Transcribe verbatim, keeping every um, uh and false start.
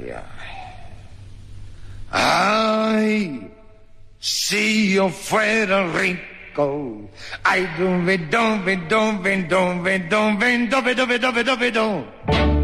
Ay, si yo fuera rico, ay, dum, dum, dum, dum, dum, dum, dum, dum, dum, dum, dum, dum, dum.